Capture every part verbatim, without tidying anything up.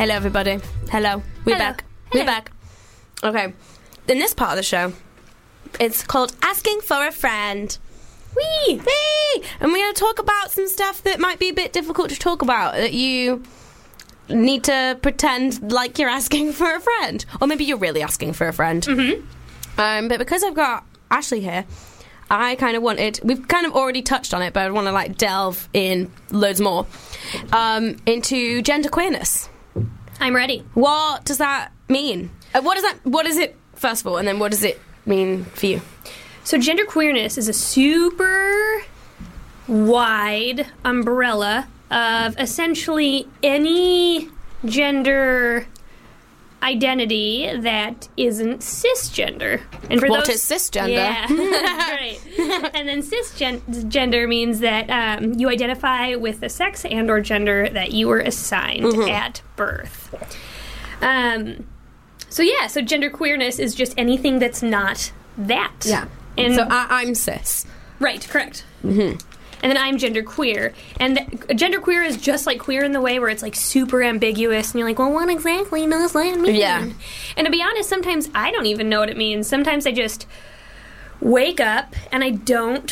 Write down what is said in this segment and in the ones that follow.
Hello, everybody. Hello. We're Hello. back. We're Hello. back. Okay. In this part of the show, it's called Asking for a Friend. Wee! Wee! And we're going to talk about some stuff that might be a bit difficult to talk about, that you need to pretend like you're asking for a friend. Or maybe you're really asking for a friend. Mm-hmm. Um, but because I've got Ashley here, I kind of wanted... We've kind of already touched on it, but I want to, like, delve in loads more um, into genderqueerness. I'm ready. What does that mean? Uh, what does that... What is it, first of all, and then what does it mean for you? So genderqueerness is a super wide umbrella of essentially any gender identity that isn't cisgender. And for What those, is cisgender? Yeah, that's right. And then cisgender means that um, you identify with the sex and or gender that you were assigned Mm-hmm. at birth. Um, so yeah, so genderqueerness is just anything that's not that. Yeah. And so I, I'm cis. Right, correct. Mm-hmm. And then I'm genderqueer. And th- genderqueer is just like queer in the way where it's like super ambiguous and you're like, well, what exactly does that mean? Yeah. And to be honest, sometimes I don't even know what it means. Sometimes I just wake up and I don't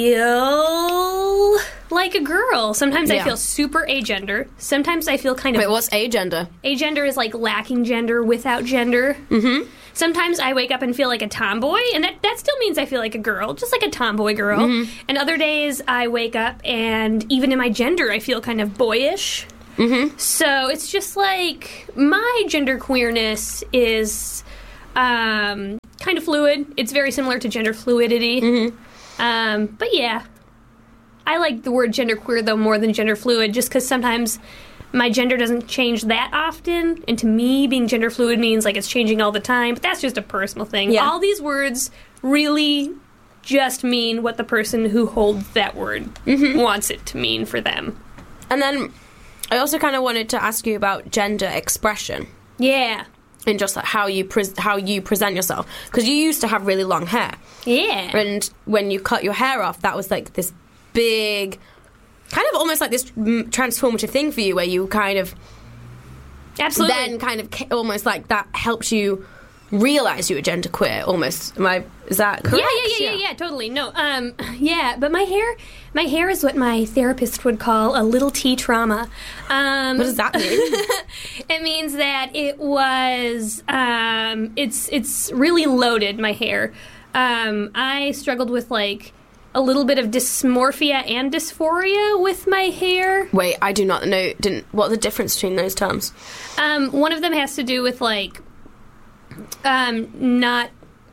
feel like a girl. Sometimes Yeah. I feel super agender. Sometimes I feel kind of... Wait, what's agender? Agender is like lacking gender without gender. Mm-hmm. Sometimes I wake up and feel like a tomboy, and that, that still means I feel like a girl, just like a tomboy girl. Mm-hmm. And other days I wake up and even in my gender I feel kind of boyish. Mm-hmm. So it's just like my genderqueerness is um, kind of fluid. It's very similar to gender fluidity. Mm-hmm. Um, but yeah, I like the word genderqueer though more than gender fluid, just because sometimes my gender doesn't change that often, and to me, being gender fluid means like it's changing all the time, but that's just a personal thing. Yeah. All these words really just mean what the person who holds that word mm-hmm. wants it to mean for them. And then I also kind of wanted to ask you about gender expression. Yeah. And just like how you pre- how you present yourself. Because you used to have really long hair. Yeah. And when you cut your hair off, that was like this big... kind of almost like this transformative thing for you where you kind of Absolutely. then kind of ca- almost like that helps you realize you were genderqueer almost. Am I, is that correct? Yeah, yeah, yeah, yeah, yeah, totally. No, um, yeah, but my hair, my hair is what my therapist would call a little T trauma. Um, What does that mean? It means that it was, um, it's, it's really loaded, my hair. Um, I struggled with, like, a little bit of dysmorphia and dysphoria with my hair. Wait, I do not know. Didn't. What are the difference between those terms? Um, one of them has to do with like um, not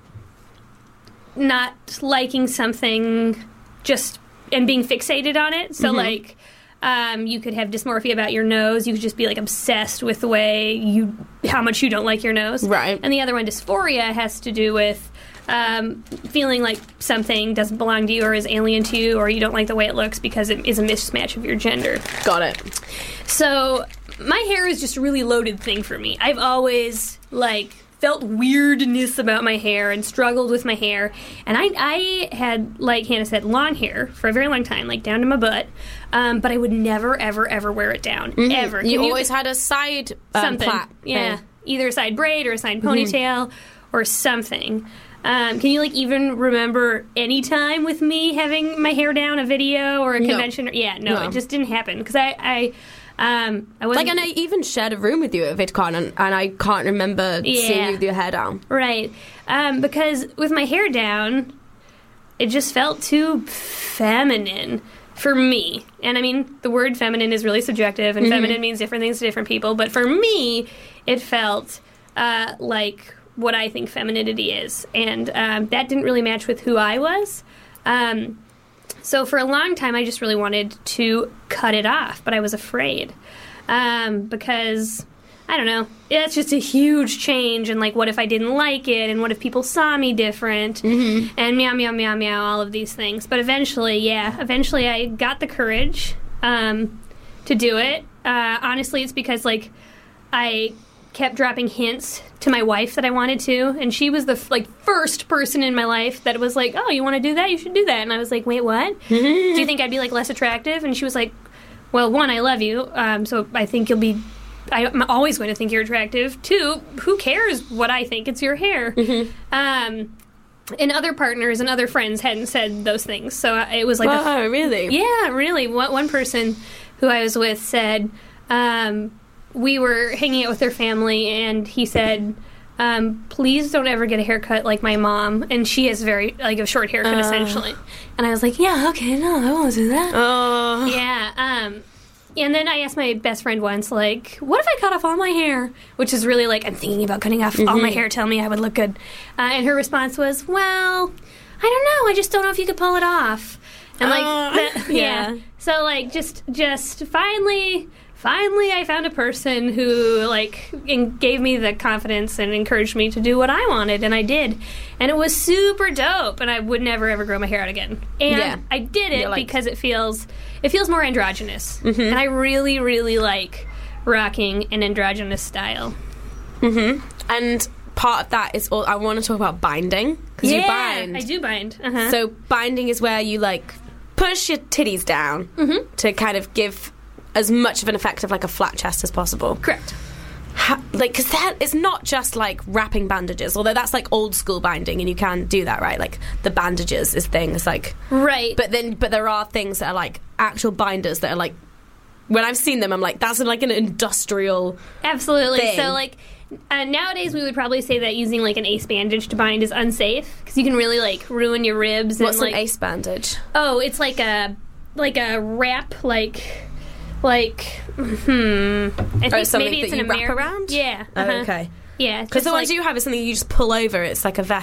not liking something just and being fixated on it. So mm-hmm. like um, you could have dysmorphia about your nose. You could just be like obsessed with the way you how much you don't like your nose. Right. And the other one, dysphoria, has to do with Um, feeling like something doesn't belong to you or is alien to you or you don't like the way it looks because it is a mismatch of your gender. Got it. So my hair is just a really loaded thing for me. I've always, like, felt weirdness about my hair and struggled with my hair. And I, I had, like Hannah said, long hair for a very long time, like down to my butt. Um, but I would never, ever, ever wear it down. Mm-hmm. Ever. You, you always had a side um, something. plait. Yeah. Thing. Either a side braid or a side ponytail mm-hmm. or something. Um, can you, like, even remember any time with me having my hair down, a video or a No. convention? Yeah, no, No. it just didn't happen. Because I, I, um, I wasn't... Like, and I even shared a room with you at VidCon, and, and I can't remember Yeah. seeing you with your hair down. Right. Um, because with my hair down, it just felt too feminine for me. And, I mean, the word feminine is really subjective, and mm-hmm. feminine means different things to different people. But for me, it felt uh, like... what I think femininity is. And um, that didn't really match with who I was. Um, so for a long time, I just really wanted to cut it off, but I was afraid. Um, because, I don't know, it's just a huge change, and, like, what if I didn't like it, and what if people saw me different, mm-hmm. and meow, meow, meow, meow, all of these things. But eventually, yeah, eventually I got the courage um, to do it. Uh, honestly, it's because, like, I... kept dropping hints to my wife that I wanted to, and she was the like first person in my life that was like, oh, you want to do that? You should do that. And I was like, wait, what? Do you think I'd be like less attractive? And she was like, well, one, I love you, um, so I think you'll be I'm always going to think you're attractive. Two, who cares what I think? It's your hair. Mm-hmm. Um, and other partners and other friends hadn't said those things. So it was like, oh, a, really? Yeah, really. One, one person who I was with said, um, we were hanging out with their family, and he said, um, please don't ever get a haircut like my mom. And she has very, like, a short haircut, Uh. essentially. And I was like, yeah, okay, no, I won't do that. Oh. Yeah, um... And then I asked my best friend once, like, what if I cut off all my hair? Which is really like, I'm thinking about cutting off Mm-hmm. all my hair. Tell me I would look good. Uh, and her response was, well, I don't know. I just don't know if you could pull it off. And like, Uh, that, yeah. yeah. So like, just, just finally, finally, I found a person who like in, gave me the confidence and encouraged me to do what I wanted, and I did. And it was super dope. And I would never ever grow my hair out again. And Yeah. I did it You're like- because it feels. It feels more androgynous. Mm-hmm. And I really, really like rocking an androgynous style. Mm-hmm. And part of that is all, I want to talk about binding. Because Yeah, you bind. I do bind. Uh-huh. So binding is where you, like, push your titties down Mm-hmm. to kind of give as much of an effect of, like, a flat chest as possible. Correct. Ha- like, because that is not just, like, wrapping bandages, although that's, like, old school binding, and you can do that, right? Like, the bandages is things, like... Right. But then, but there are things that are, like, actual binders that are, like... When I've seen them, I'm like, that's, like, an industrial... Absolutely. thing. So, like, uh, nowadays we would probably say that using, like, an ace bandage to bind is unsafe, because you can really, like, ruin your ribs. What's and, like, an ace bandage? Oh, it's like a, like a wrap, like... Like, hmm. I think Oh, something maybe it's that an you wrap Ameri- around? Yeah. Oh, uh-huh. okay. Yeah. Because just the ones like- you have is something you just pull over. It's like a vest.